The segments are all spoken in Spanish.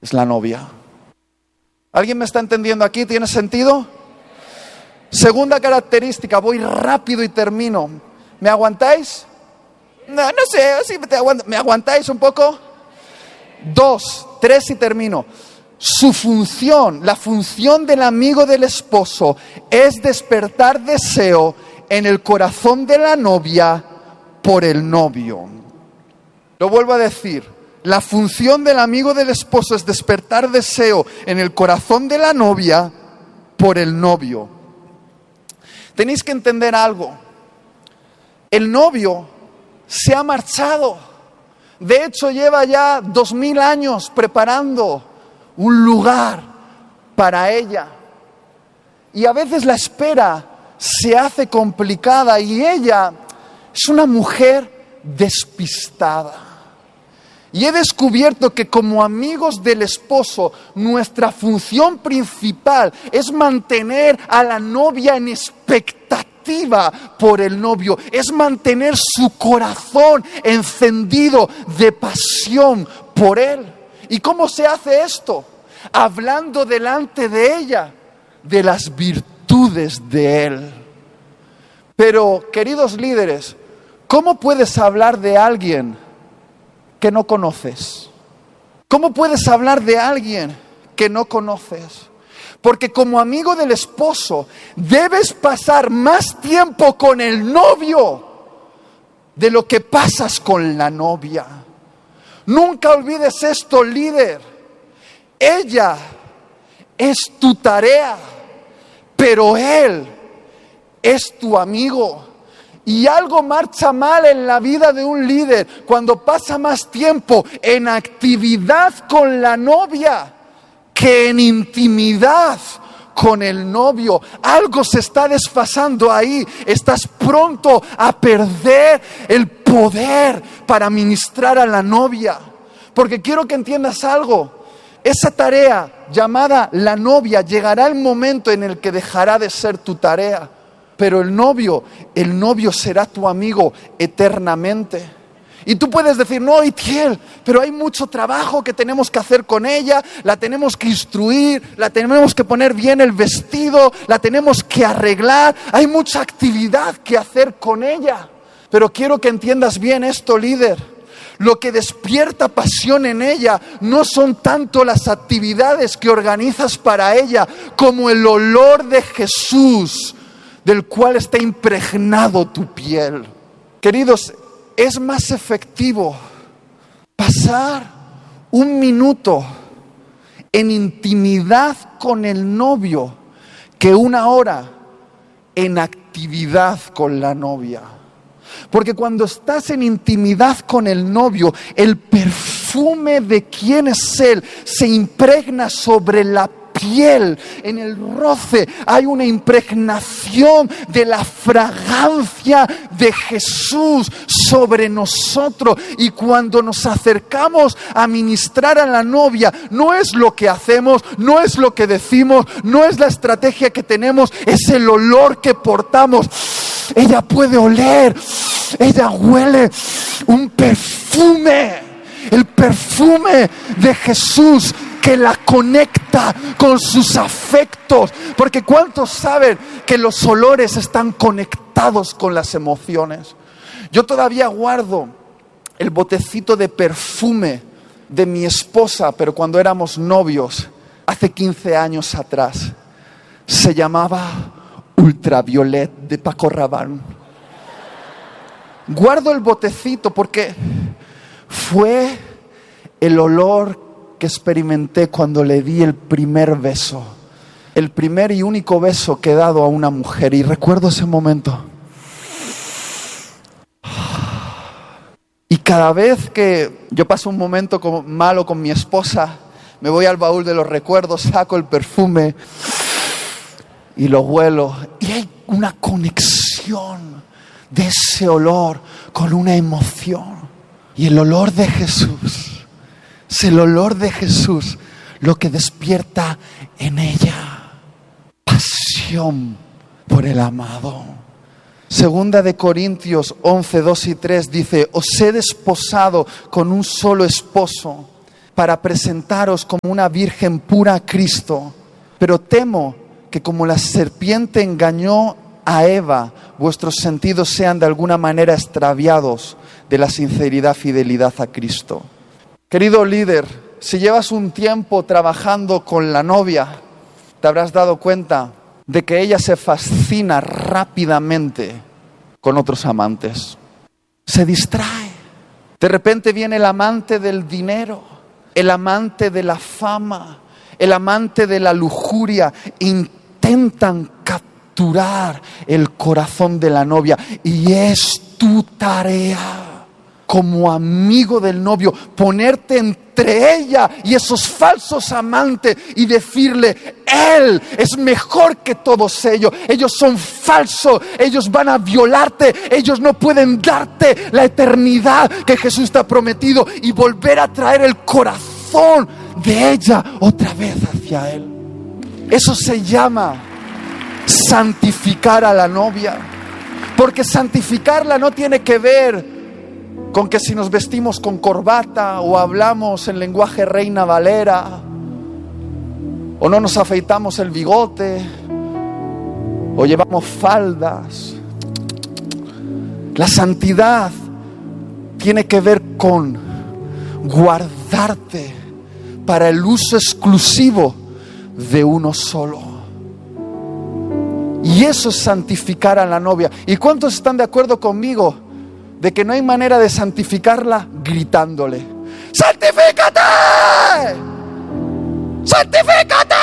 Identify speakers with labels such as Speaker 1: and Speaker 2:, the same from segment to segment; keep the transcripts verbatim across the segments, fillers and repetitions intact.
Speaker 1: es la novia. ¿Alguien me está entendiendo aquí? ¿Tiene sentido? Segunda característica, voy rápido y termino. ¿Me aguantáis? No, no sé, si te aguant- ¿me aguantáis un poco? Dos, tres y termino. Su función, la función del amigo del esposo es despertar deseo en el corazón de la novia por el novio. Lo vuelvo a decir, la función del amigo del esposo es despertar deseo en el corazón de la novia por el novio. Tenéis que entender algo. El novio se ha marchado. De hecho, lleva ya dos mil años preparando un lugar para ella. Y a veces la espera se hace complicada y ella es una mujer despistada. Y he descubierto que como amigos del esposo, nuestra función principal es mantener a la novia en expectativa por el novio. Es mantener su corazón encendido de pasión por él. ¿Y cómo se hace esto? Hablando delante de ella de las virtudes de él. Pero, queridos líderes, ¿cómo puedes hablar de alguien que no conoces? ¿Cómo puedes hablar de alguien que no conoces? Porque como amigo del esposo debes pasar más tiempo con el novio de lo que pasas con la novia. Nunca olvides esto, líder. Ella es tu tarea, pero él es tu amigo. Y algo marcha mal en la vida de un líder cuando pasa más tiempo en actividad con la novia que en intimidad con el novio. Algo se está desfasando ahí. Estás pronto a perder el poder para ministrar a la novia. Porque quiero que entiendas algo. Esa tarea llamada la novia llegará el momento en el que dejará de ser tu tarea. Pero el novio, el novio será tu amigo eternamente. Y tú puedes decir, no, Itiel, pero hay mucho trabajo que tenemos que hacer con ella, la tenemos que instruir, la tenemos que poner bien el vestido, la tenemos que arreglar, hay mucha actividad que hacer con ella. Pero quiero que entiendas bien esto, líder. Lo que despierta pasión en ella no son tanto las actividades que organizas para ella, como el olor de Jesús, del cual está impregnado tu piel. Queridos, es más efectivo pasar un minuto en intimidad con el novio que una hora en actividad con la novia. Porque cuando estás en intimidad con el novio, el perfume de quién es él se impregna sobre la piel, en el roce hay una impregnación de la fragancia de Jesús sobre nosotros. Y cuando nos acercamos a ministrar a la novia, no es lo que hacemos, no es lo que decimos, no es la estrategia que tenemos, es el olor que portamos. Ella puede oler, ella huele un perfume, el perfume de Jesús que la conecta con sus afectos. Porque ¿cuántos saben que los olores están conectados con las emociones? Yo todavía guardo el botecito de perfume de mi esposa, pero cuando éramos novios, hace quince años atrás. Se llamaba Ultraviolet de Paco Rabanne. Guardo el botecito porque fue el olor que experimenté cuando le di el primer beso, el primer y único beso que he dado a una mujer, y recuerdo ese momento. Y cada vez que yo paso un momento como malo con mi esposa, me voy al baúl de los recuerdos, saco el perfume y lo huelo, y hay una conexión de ese olor con una emoción. Y el olor de Jesús es el olor de Jesús lo que despierta en ella pasión por el amado. Segunda de Corintios once, dos y tres dice: os he desposado con un solo esposo, para presentaros como una virgen pura a Cristo. Pero temo que como la serpiente engañó a Eva, vuestros sentidos sean de alguna manera extraviados de la sinceridad, fidelidad a Cristo. Querido líder, si llevas un tiempo trabajando con la novia, te habrás dado cuenta de que ella se fascina rápidamente con otros amantes. Se distrae. De repente viene el amante del dinero, el amante de la fama, el amante de la lujuria. Intentan capturar el corazón de la novia y es tu tarea como amigo del novio ponerte entre ella y esos falsos amantes y decirle: Él es mejor que todos ellos, ellos son falsos, ellos van a violarte, ellos no pueden darte la eternidad que Jesús te ha prometido, y volver a traer el corazón de ella otra vez hacia Él. Eso se llama santificar a la novia, porque santificarla no tiene que ver con que si nos vestimos con corbata o hablamos en lenguaje Reina Valera o no nos afeitamos el bigote o llevamos faldas. La santidad tiene que ver con guardarte para el uso exclusivo de uno solo. Y eso es santificar a la novia. ¿Y cuántos están de acuerdo conmigo de que no hay manera de santificarla gritándole: ¡santifícate! ¡Santifícate!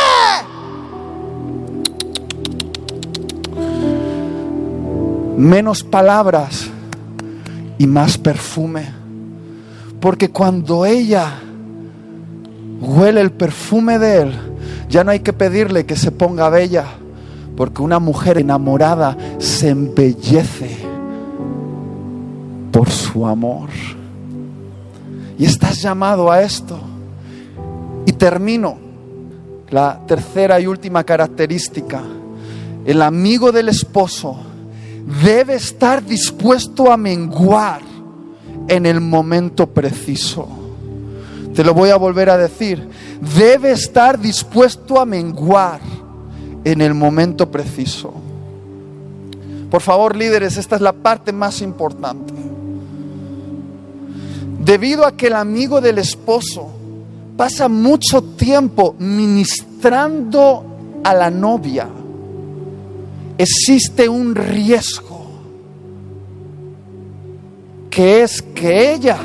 Speaker 1: Menos palabras y más perfume. Porque cuando ella huele el perfume de Él, ya no hay que pedirle que se ponga bella, porque una mujer enamorada se embellece por su amor. Y estás llamado a esto. Y termino. La tercera y última característica: el amigo del esposo debe estar dispuesto a menguar en el momento preciso. Te lo voy a volver a decir: debe estar dispuesto a menguar en el momento preciso. Por favor, líderes, esta es la parte más importante. Debido a que el amigo del esposo pasa mucho tiempo ministrando a la novia, existe un riesgo, que es que ella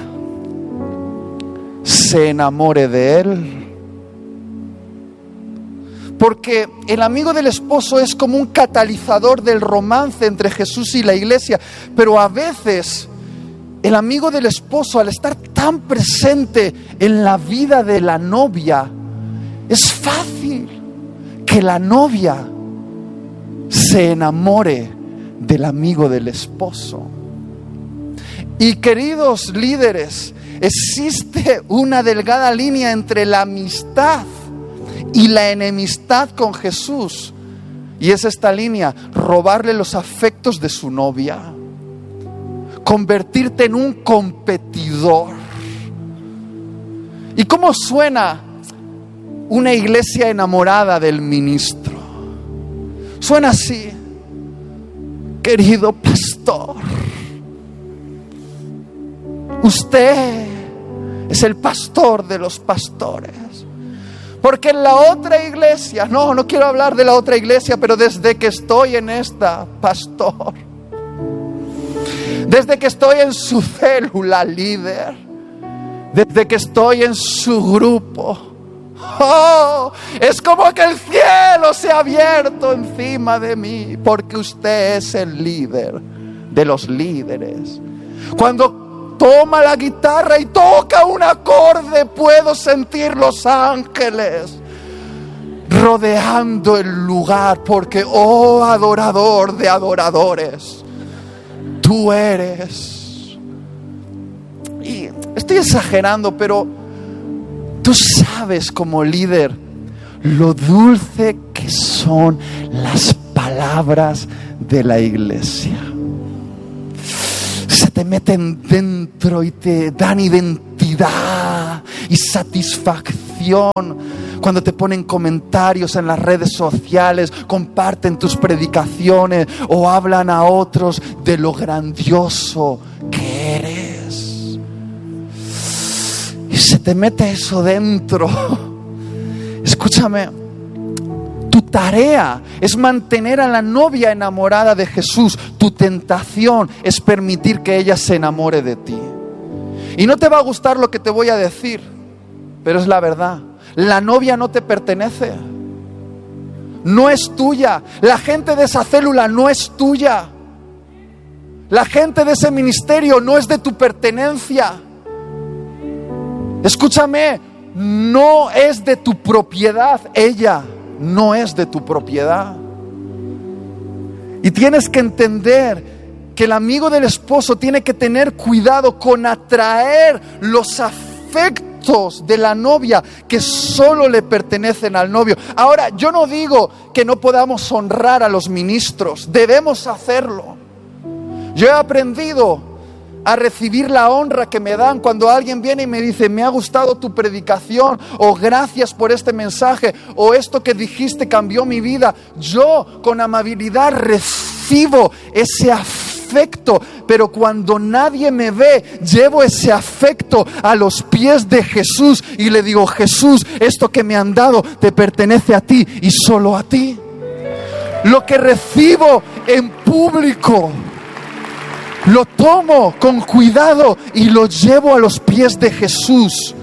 Speaker 1: se enamore de él. Porque el amigo del esposo es como un catalizador del romance entre Jesús y la iglesia, pero a veces el amigo del esposo, al estar tan presente en la vida de la novia, es fácil que la novia se enamore del amigo del esposo. Y queridos líderes, existe una delgada línea entre la amistad y la enemistad con Jesús. Y es esta línea: robarle los afectos de su novia, convertirte en un competidor. ¿Y cómo suena una iglesia enamorada del ministro? Suena así: querido pastor, usted es el pastor de los pastores. Porque en la otra iglesia, no, no quiero hablar de la otra iglesia, pero desde que estoy en esta, pastor, desde que estoy en su célula, líder, desde que estoy en su grupo, oh, es como que el cielo se ha abierto encima de mí, porque usted es el líder de los líderes. Cuando toma la guitarra y toca un acorde, puedo sentir los ángeles rodeando el lugar, porque, oh adorador de adoradores, tú eres. Y estoy exagerando, pero tú sabes como líder lo dulce que son las palabras de la iglesia. Se te meten dentro y te dan identidad y satisfacción cuando te ponen comentarios en las redes sociales, comparten tus predicaciones o hablan a otros de lo grandioso que eres. Y se te mete eso dentro. Escúchame, tu tarea es mantener a la novia enamorada de Jesús. Tu tentación es permitir que ella se enamore de ti. Y no te va a gustar lo que te voy a decir, pero es la verdad. La novia no te pertenece, no es tuya. La gente de esa célula no es tuya. La gente de ese ministerio no es de tu pertenencia. Escúchame, no es de tu propiedad. Ella no es de tu propiedad. Y tienes que entender que el amigo del esposo tiene que tener cuidado con atraer los afectos de la novia que solo le pertenecen al novio. Ahora, yo no digo que no podamos honrar a los ministros, debemos hacerlo. Yo he aprendido a recibir la honra que me dan cuando alguien viene y me dice: me ha gustado tu predicación, o gracias por este mensaje, o esto que dijiste cambió mi vida. Yo con amabilidad recibo ese afecto. Afecto, pero cuando nadie me ve, llevo ese afecto a los pies de Jesús y le digo: Jesús, esto que me han dado te pertenece a ti y solo a ti. Lo que recibo en público lo tomo con cuidado y lo llevo a los pies de Jesús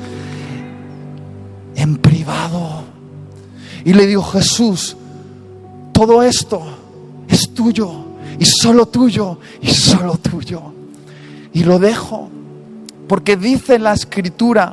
Speaker 1: en privado y le digo: Jesús, todo esto es tuyo y solo tuyo, y solo tuyo. Y lo dejo, porque dice la Escritura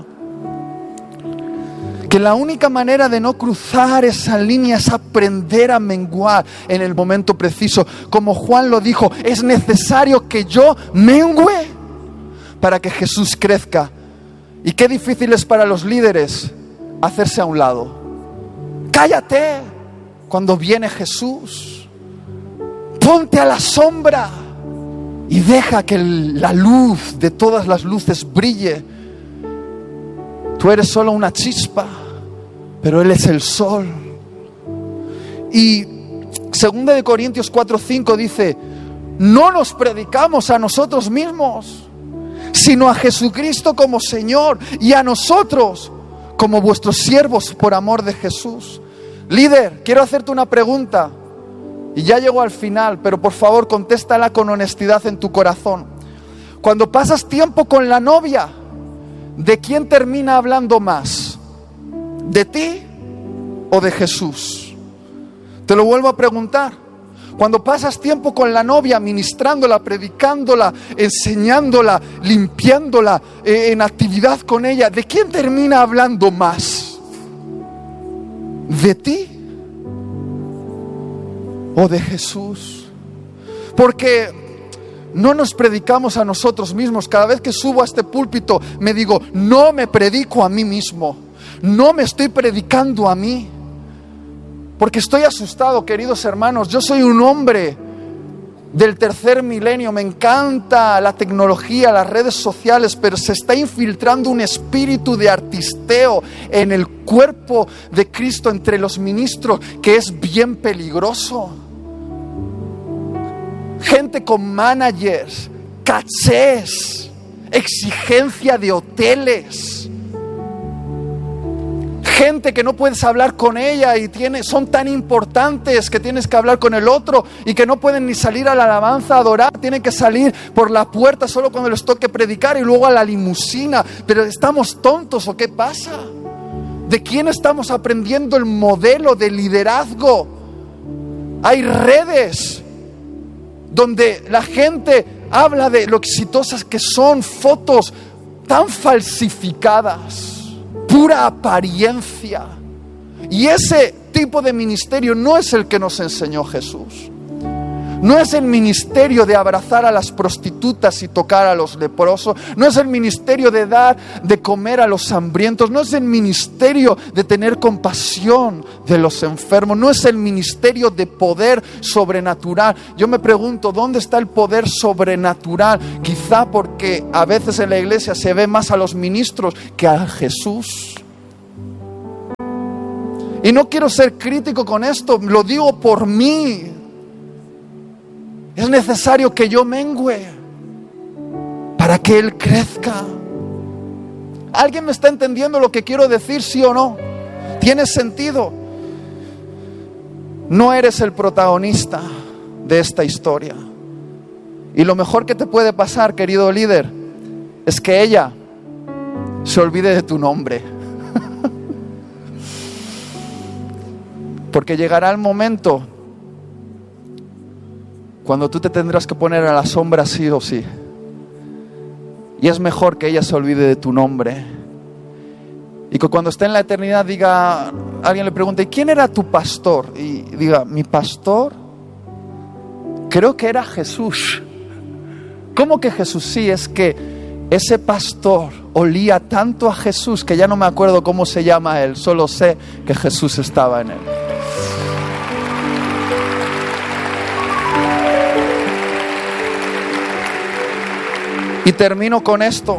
Speaker 1: que la única manera de no cruzar esa línea es aprender a menguar en el momento preciso. Como Juan lo dijo, es necesario que yo mengüe para que Jesús crezca. Y qué difícil es para los líderes hacerse a un lado. Cállate cuando viene Jesús. Ponte a la sombra y deja que la luz de todas las luces brille. Tú eres solo una chispa, pero Él es el sol. Y segunda de Corintios cuatro cinco dice: no nos predicamos a nosotros mismos, sino a Jesucristo como Señor, y a nosotros como vuestros siervos por amor de Jesús. Líder, quiero hacerte una pregunta. Y ya llego al final, pero por favor contéstala con honestidad en tu corazón. Cuando pasas tiempo con la novia, ¿de quién termina hablando más? ¿De ti o de Jesús? Te lo vuelvo a preguntar. Cuando pasas tiempo con la novia, ministrándola, predicándola, enseñándola, limpiándola, eh, en actividad con ella, ¿de quién termina hablando más? ¿De ti o de Jesús? Porque no nos predicamos a nosotros mismos. Cada vez que subo a este púlpito me digo: no me predico a mí mismo, no me estoy predicando a mí, porque estoy asustado, queridos hermanos. Yo soy un hombre del tercer milenio, me encanta la tecnología, las redes sociales, pero se está infiltrando un espíritu de artisteo en el cuerpo de Cristo, entre los ministros, que es bien peligroso. Gente con managers, cachés, exigencia de hoteles, gente que no puedes hablar con ella y tiene, son tan importantes que tienes que hablar con el otro, y que no pueden ni salir a la alabanza a adorar, tienen que salir por la puerta solo cuando les toque predicar y luego a la limusina. Pero ¿estamos tontos o qué pasa? ¿De quién estamos aprendiendo el modelo de liderazgo? Hay redes donde la gente habla de lo exitosas que son, fotos tan falsificadas, pura apariencia. Y ese tipo de ministerio no es el que nos enseñó Jesús. No es el ministerio de abrazar a las prostitutas y tocar a los leprosos. No es el ministerio de dar de comer a los hambrientos. No es el ministerio de tener compasión de los enfermos. No es el ministerio de poder sobrenatural. Yo me pregunto, ¿dónde está el poder sobrenatural? Quizá porque a veces en la iglesia se ve más a los ministros que a Jesús. Y no quiero ser crítico con esto, lo digo por mí. Es necesario que yo mengüe para que Él crezca. ¿Alguien me está entendiendo lo que quiero decir, sí o no? ¿Tiene sentido? No eres el protagonista de esta historia. Y lo mejor que te puede pasar, querido líder, es que ella se olvide de tu nombre. Porque llegará el momento cuando tú te tendrás que poner a la sombra sí o sí. Y es mejor que ella se olvide de tu nombre. Y que cuando esté en la eternidad diga, alguien le pregunte, ¿y quién era tu pastor? Y diga, mi pastor, creo que era Jesús. ¿Cómo que Jesús? Sí, es que ese pastor olía tanto a Jesús que ya no me acuerdo cómo se llama él, solo sé que Jesús estaba en él. Y termino con esto.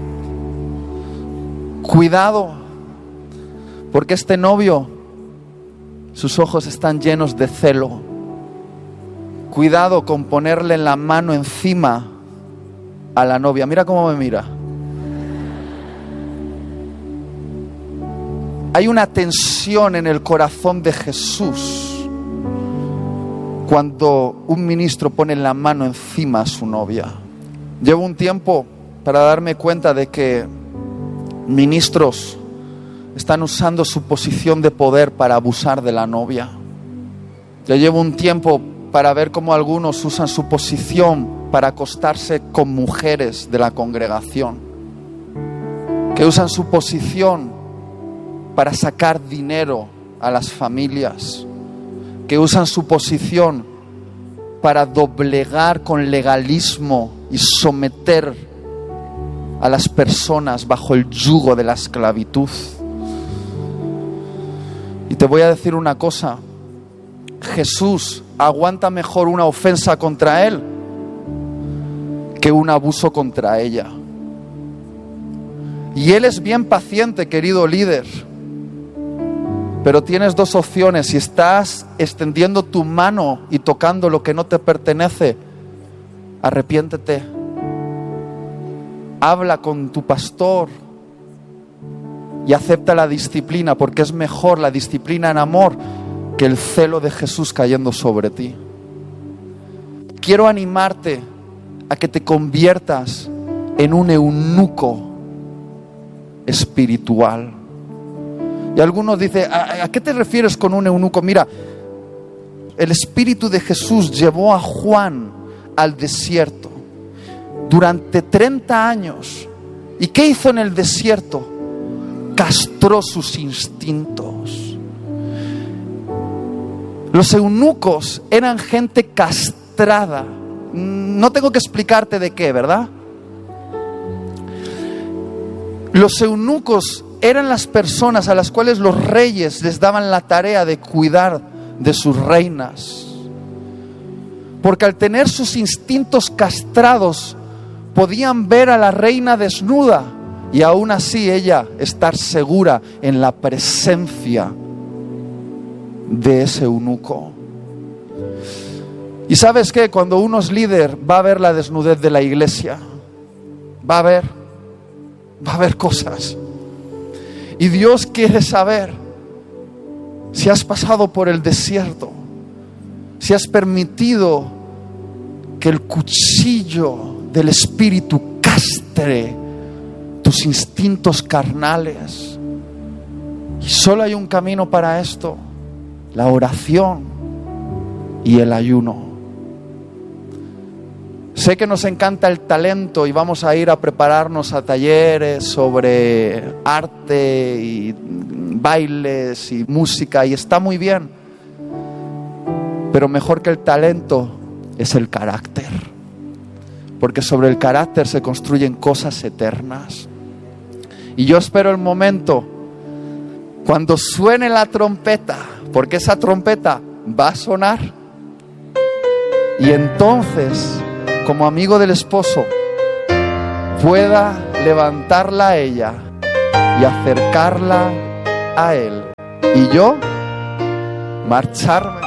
Speaker 1: Cuidado, porque este novio, sus ojos están llenos de celo. Cuidado con ponerle la mano encima a la novia. Mira cómo me mira. Hay una tensión en el corazón de Jesús cuando un ministro pone la mano encima a su novia. Llevo un tiempo para darme cuenta de que ministros están usando su posición de poder para abusar de la novia. Ya llevo un tiempo para ver cómo algunos usan su posición para acostarse con mujeres de la congregación, que usan su posición para sacar dinero a las familias, que usan su posición para doblegar con legalismo y someter a las personas bajo el yugo de la esclavitud. Y te voy a decir una cosa, Jesús aguanta mejor una ofensa contra Él que un abuso contra ella. Y Él es bien paciente, querido líder. Pero tienes dos opciones. Si estás extendiendo tu mano y tocando lo que no te pertenece, arrepiéntete. Habla con tu pastor y acepta la disciplina, porque es mejor la disciplina en amor que el celo de Jesús cayendo sobre ti. Quiero animarte a que te conviertas en un eunuco espiritual. Y algunos dicen, ¿a, ¿a qué te refieres con un eunuco? Mira, el Espíritu de Jesús llevó a Juan al desierto durante treinta años. ¿Y qué hizo en el desierto? Castró sus instintos. Los eunucos eran gente castrada. No tengo que explicarte de qué, ¿verdad? Los eunucos eran las personas a las cuales los reyes les daban la tarea de cuidar de sus reinas. Porque al tener sus instintos castrados, podían ver a la reina desnuda y aún así ella estar segura en la presencia de ese eunuco. Y ¿sabes qué? Cuando uno es líder, va a ver la desnudez de la iglesia. Va a ver, va a ver cosas. Y Dios quiere saber si has pasado por el desierto, si has permitido que el cuchillo del Espíritu castre tus instintos carnales. Y solo hay un camino para esto: la oración y el ayuno. Sé que nos encanta el talento y vamos a ir a prepararnos a talleres sobre arte y bailes y música, y está muy bien. Pero mejor que el talento es el carácter. Porque sobre el carácter se construyen cosas eternas. Y yo espero el momento cuando suene la trompeta, porque esa trompeta va a sonar. Y entonces, como amigo del esposo, pueda levantarla a ella y acercarla a él. Y yo marcharme.